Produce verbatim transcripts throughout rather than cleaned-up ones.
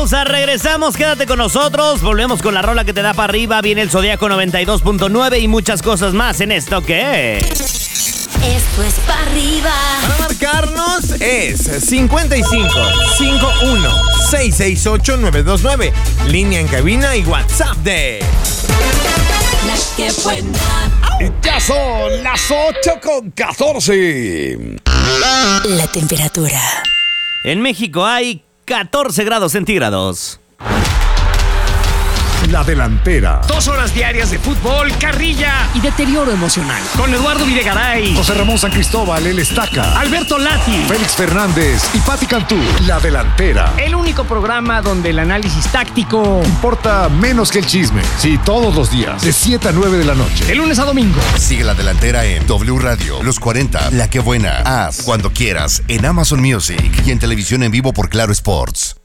pausa, regresamos, quédate con nosotros. Volvemos con la rola que te da para arriba. Viene el Zodiaco noventa y dos punto nueve y muchas cosas más en esto que... Esto es para arriba. Para marcarnos es cincuenta y cinco, cincuenta y uno, seiscientos sesenta y ocho, novecientos veintinueve. Línea en cabina y WhatsApp de... La que buena. Ya son las ocho con catorce. La temperatura. En México hay catorce grados centígrados. La delantera. Dos horas diarias de fútbol, carrilla y deterioro emocional. Con Eduardo Videgaray, José Ramón San Cristóbal, el Estaca. Alberto Lati, Félix Fernández y Pati Cantú. La delantera. el único programa donde el análisis táctico Importa menos que el chisme. Sí, todos los días, de siete a nueve de la noche. de lunes a domingo. Sigue La Delantera en W Radio, Los cuarenta, La Que Buena, Haz, Cuando Quieras, en Amazon Music y en televisión en vivo por Claro Sports.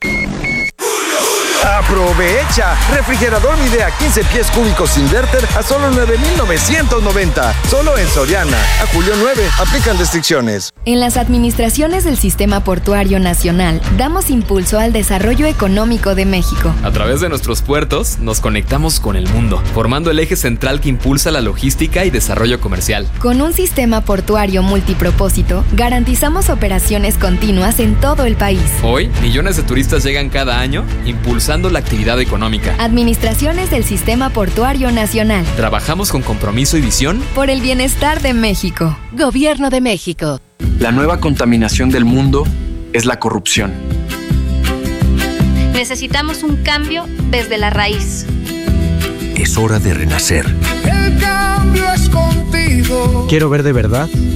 ¡Aprovecha! Refrigerador Midea quince pies cúbicos Inverter a solo nueve mil novecientos noventa. Solo en Soriana. A julio nueve. Aplican restricciones. En las administraciones del Sistema Portuario Nacional, damos impulso al desarrollo económico de México. A través de nuestros puertos, nos conectamos con el mundo, formando el eje central que impulsa la logística y desarrollo comercial. Con un sistema portuario multipropósito, garantizamos operaciones continuas en todo el país. Hoy, millones de turistas llegan cada año, impulsando la actividad económica. Administraciones del Sistema Portuario Nacional. Trabajamos con compromiso y visión Por el bienestar de México. Gobierno de México. La nueva contaminación del mundo es la corrupción. Necesitamos un cambio desde la raíz. Es hora de renacer. El cambio es contigo. Quiero ver de verdad